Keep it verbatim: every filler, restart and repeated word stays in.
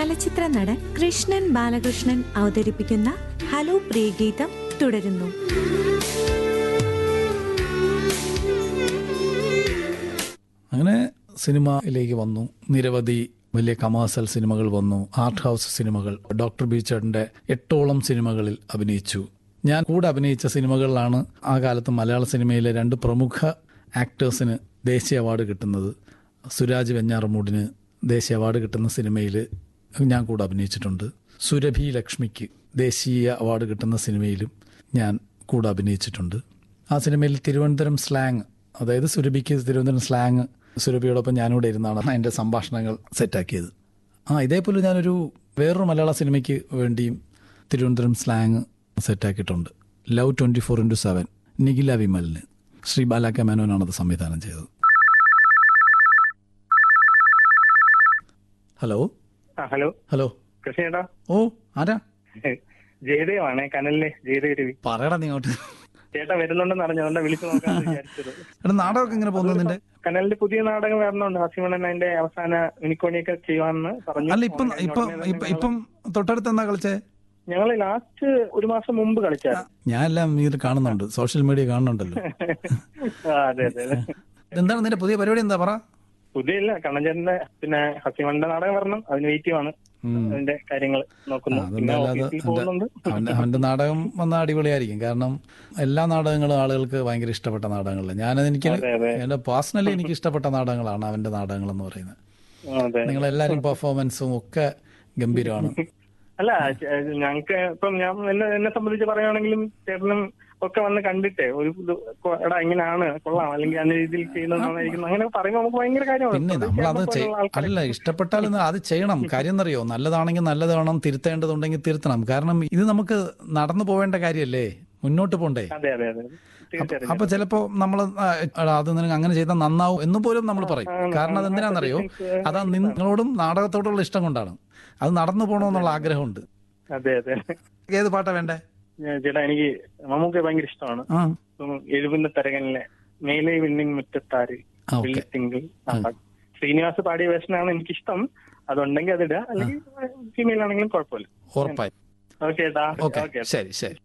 ചലച്ചിത്ര നടൻ കൃഷ്ണൻ ബാലകൃഷ്ണൻ അവതരിപ്പിക്കുന്ന ഹലോ പ്രിയഗീതം തുടരുന്നു. അങ്ങനെ സിനിമയിലേക്ക് വന്നു. നിരവധി വലിയ കമേഴ്സ്യൽ സിനിമകൾ വന്നു, ആർട്ട് ഹൗസ് സിനിമകൾ. ഡോക്ടർ ബി ചേട്ടൻ്റെ എട്ടോളം സിനിമകളിൽ അഭിനയിച്ചു. ഞാൻ കൂടെ അഭിനയിച്ച സിനിമകളിലാണ് ആ കാലത്ത് മലയാള സിനിമയിലെ രണ്ട് പ്രമുഖ ആക്ടേഴ്സിന് ദേശീയ അവാർഡ് കിട്ടുന്നത്. സുരാജ് വെഞ്ഞാറമൂടിന് ദേശീയ അവാർഡ് കിട്ടുന്ന സിനിമയിൽ ഞാൻ കൂടെ അഭിനയിച്ചിട്ടുണ്ട്. സുരഭി ലക്ഷ്മിക്ക് ദേശീയ അവാർഡ് കിട്ടുന്ന സിനിമയിലും ഞാൻ കൂടെ അഭിനയിച്ചിട്ടുണ്ട്. ആ സിനിമയിൽ തിരുവനന്തപുരം സ്ലാങ്, അതായത് സുരഭിക്ക് തിരുവനന്തപുരം സ്ലാങ്, സുരഭിയോടൊപ്പം ഞാനിവിടെ ഇരുന്നാണ് അതിൻ്റെ സംഭാഷണങ്ങൾ സെറ്റാക്കിയത്. ആ ഇതേപോലെ ഞാനൊരു വേറൊരു മലയാള സിനിമയ്ക്ക് വേണ്ടിയും Thiruvananthapuram slang സെറ്റാക്കിയിട്ടുണ്ട്. Love twenty four into seven, Nikhila വിമലിന്. Shri Bala K മേനോനാണത് സംവിധാനം ചെയ്തത്. Hello hello hello കൃഷ്ണേട്ടാ. ഓ ആരാ? ജയദേവാണേ, കനലിലെ ജയദേവ് രവി. പറയടാ നീ അങ്ങോട്ട്. ചേട്ടാ വരുന്നുണ്ടെന്ന് അറിഞ്ഞതുകൊണ്ട് വിളിച്ചു നോക്കാന്ന് വിചാരിച്ചത്. എടാ നാടകമൊക്കെ ഇങ്ങനെ പോകുന്നത് നിന്റെ? കനലിന്റെ പുതിയ നാടകം വരണുണ്ട്. ഹസിമണൻ അതിന്റെ അവസാന മിനിക്കോണിയൊക്കെ ചെയ്യുവാന്ന് പറഞ്ഞു. അല്ല ഇപ്പം ഇപ്പം ഇപ്പം തൊട്ടടുത്ത് എന്നാ കളിച്ചേ? ഞങ്ങള് ലാസ്റ്റ് ഒരു മാസം മുമ്പ് കളിച്ചായിരുന്നു. ഞാൻ എല്ലാം ഇത് കാണുന്നുണ്ട്, സോഷ്യൽ മീഡിയ കാണുന്നുണ്ടല്ലോ. അതെ അതെ അതെ. എന്താണ് നിന്റെ പുതിയ പരിപാടി? എന്താ പറ. പുതിയ ഇല്ല, കണ്ണഞ്ചേട്ടന്റെ പിന്നെ ഹസിമണന്റെ നാടകം വരണം, അതിന് വെയിറ്റ് ചെയ്യുവാണ്. അതിന്റെ കാര്യങ്ങൾ നോക്കുന്നു. അവന്റെ നാടകം വന്ന അടിപൊളിയായിരിക്കും. കാരണം എല്ലാ നാടകങ്ങളും ആളുകൾക്ക് ഭയങ്കര ഇഷ്ടപ്പെട്ട നാടകങ്ങളാണ്. ഞാനത് എനിക്ക് എന്റെ പേഴ്സണലി എനിക്ക് ഇഷ്ടപ്പെട്ട നാടകങ്ങളാണ് അവന്റെ നാടകങ്ങൾ എന്ന് പറയുന്നത്. നിങ്ങളെല്ലാരും പെർഫോമൻസും ഒക്കെ ഗംഭീരമാണ്. അല്ല ഞങ്ങക്ക് ഇപ്പം ഞാൻ എന്നെ എന്നെ സംബന്ധിച്ച് പറയുകയാണെങ്കിലും ചേട്ടനും ഒക്കെ വന്ന് കണ്ടിട്ടേ ഒരു എടാ ഇങ്ങനെയാണ് കൊള്ളാം, അല്ലെങ്കിൽ അന്ന രീതിയിൽ ചെയ്യുന്നതായിരിക്കും അങ്ങനെ പറയുമ്പോൾ നമുക്ക് ഭയങ്കര കാര്യമാണ്. പിന്നെ നമ്മളത് അല്ല ഇഷ്ടപ്പെട്ടാൽ അത് ചെയ്യണം. കാര്യം എന്നറിയോ, നല്ലതാണെങ്കിൽ നല്ലത് വേണം, തിരുത്തേണ്ടതുണ്ടെങ്കിൽ തിരുത്തണം. കാരണം ഇത് നമുക്ക് നടന്നു പോവേണ്ട കാര്യമല്ലേ, മുന്നോട്ട് പോണ്ടേ. അതെ അതെ അതെ. അപ്പൊ ചിലപ്പോ നമ്മൾ അത് നിനക്ക് അങ്ങനെ ചെയ്താൽ നന്നാവും എന്ന് പോലും നമ്മൾ പറയും. കാരണം അതെന്തിനാണെന്നറിയോ, അതാ നിങ്ങളോടും നാടകത്തോടുള്ള ഇഷ്ടം കൊണ്ടാണ്. അത് നടന്നു പോകണമെന്നുള്ള ആഗ്രഹമുണ്ട്. അതെ അതെ. ഏത് പാട്ടാ വേണ്ടേ? ചേട്ടാ എനിക്ക് മമ്മൂക്ക ഭയങ്കര ഇഷ്ടമാണ്. എഴുപുന്ന തരകനിലെ മേലെ വിണ്ണിൻ മുറ്റത്താര് തിങ്കൾ, ശ്രീനിവാസ് പാടിയ വേഷനാണ് എനിക്കിഷ്ടം. അതുണ്ടെങ്കിൽ അതിടുക, അല്ലെങ്കിൽ ഫീമെയിൽ ആണെങ്കിലും കുഴപ്പമില്ല. ഉറപ്പായി. ഓക്കെ ചേട്ടാ. ശരി ശരി.